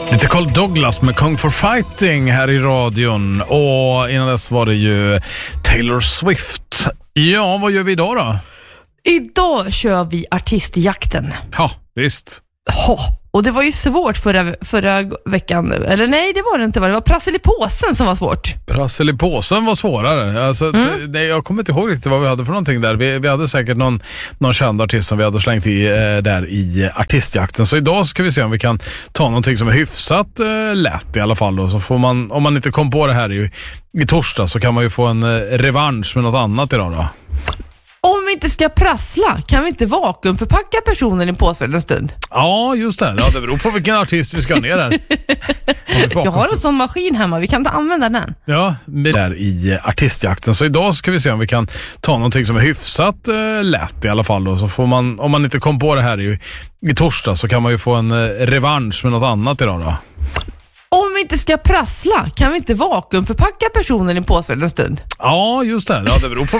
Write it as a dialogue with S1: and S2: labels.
S1: Lite Carl Douglas med Kung for Fighting här i radion. Och innan dess var det ju Taylor Swift. Ja, vad gör vi idag då?
S2: Idag kör vi artistjakten.
S1: Ja, visst.
S2: Och det var ju svårt förra veckan. Eller nej, det var det inte. Det var prassel i påsen som var svårt.
S1: Prassel i påsen var svårare. Alltså, jag kommer inte ihåg riktigt vad vi hade för någonting där. Vi hade säkert någon känd artist som vi hade slängt i där i artistjakten. Så idag ska vi se om vi kan ta någonting som är hyfsat lätt i alla fall. Då. Så får man, om man inte kom på det här i torsdag, så kan man ju få en revansch med något annat idag då.
S2: Om vi inte ska prassla, kan vi inte vakuumförpacka personen i påsen en stund?
S1: Ja, just det. Ja, det beror på vilken artist vi ska ner där.
S2: Jag har en sån maskin hemma, vi kan inte använda den.
S1: Ja, vi är där i artistjakten. Så idag ska vi se om vi kan ta någonting som är hyfsat lätt i alla fall. Då. Så får man, om man inte kom på det här i torsdag, så kan man ju få en revansch med något annat idag då.
S2: Om vi inte ska prassla, kan vi inte vakuumförpacka personen i påsen en stund?
S1: Ja, just det. Ja, det beror på